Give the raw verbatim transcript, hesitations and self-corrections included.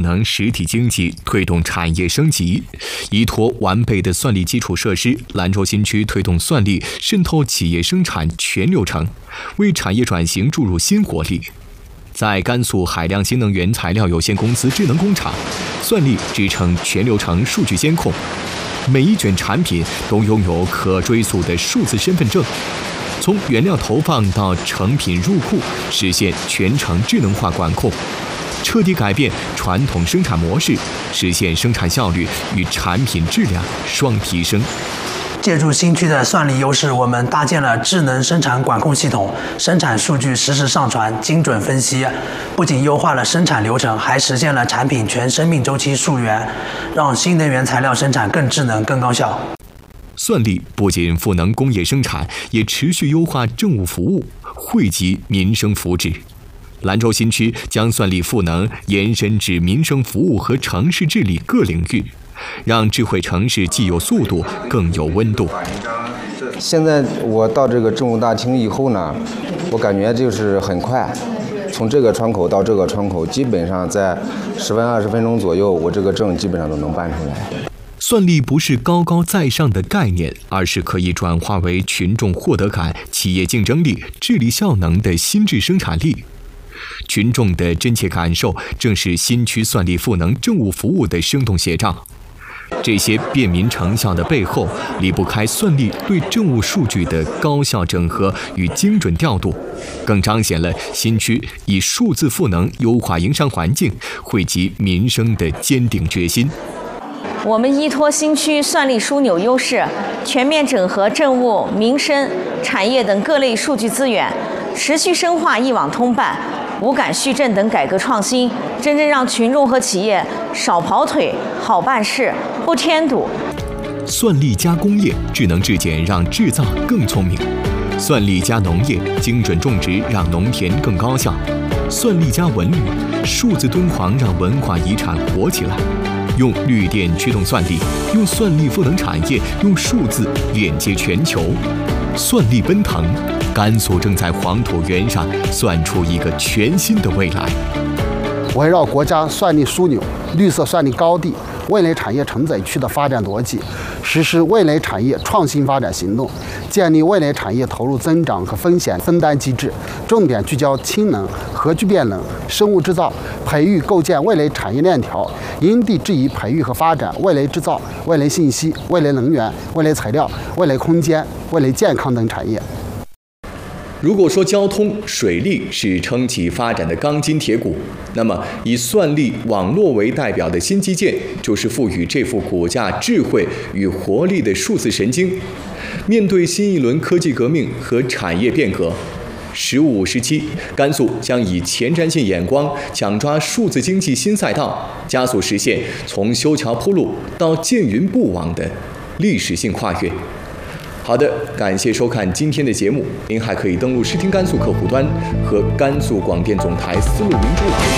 能实体经济推动产业升级。依托完备的算力基础设施，兰州新区推动算力渗透企业生产全流程，为产业转型注入新活力。在甘肃海量新能源材料有限公司智能工厂，算力支撑全流程数据监控，每一卷产品都拥有可追溯的数字身份证。从原料投放到成品入库，实现全程智能化管控，彻底改变传统生产模式，实现生产效率与产品质量双提升。 借助新区的算力优势，我们搭建了智能生产管控系统，生产数据实时上传、精准分析，不仅优化了生产流程，还实现了产品全生命周期溯源，让新能源材料生产更智能、更高效。 算力不仅赋能工业生产，也持续优化政务服务，惠及民生福祉。兰州新区将算力赋能延伸至民生服务和城市治理各领域，让智慧城市既有速度，更有温度。 现在我到这个政务大厅以后呢，我感觉就是很快，从这个窗口到这个窗口，基本上在十分二十分钟左右，我这个证基本上都能办出来。 算力不是高高在上的概念，而是可以转化为群众获得感、企业竞争力、治理效能的新质生产力。群众的真切感受，正是新区算力赋能政务服务的生动写照。这些便民成效的背后，离不开算力对政务数据的高效整合与精准调度，更彰显了新区以数字赋能优化营商环境、惠及民生的坚定决心。 我们依托新区算力枢纽优势，全面整合政务、民生、产业等各类数据资源，持续深化一网通办、五感续证等改革创新，真正让群众和企业少跑腿、好办事、不添堵。 算力加工业，智能质检让制造更聪明；算力加农业，精准种植让农田更高效；算力加文旅，数字敦煌让文化遗产活起来。用绿电驱动算力，用算力赋能产业，用数字链接全球。算力奔腾，甘肃正在黄土原上算出一个全新的未来。 围绕国家算力枢纽、绿色算力高地、味蕾产业承载区的发展逻辑，实施味蕾产业创新发展行动，建立味蕾产业投入增长和风险分担机制，重点聚焦氢能、核聚变能、生物制造，培育构建味蕾产业链条，因地制宜培育和发展味蕾制造、味蕾信息、味蕾能源、味蕾材料、味蕾空间、味蕾健康等产业。 如果说交通、水利是撑起发展的钢筋铁骨，那么以算力、网络为代表的新基建，就是赋予这副骨架智慧与活力的数字神经。面对新一轮科技革命和产业变革，十五时期，甘肃将以前瞻性眼光，抢抓数字经济新赛道，加速实现从修桥铺路到建云布网的历史性跨越。好的，感谢收看今天的节目。您还可以登录视听甘肃客户端和甘肃广电总台思路云珠网。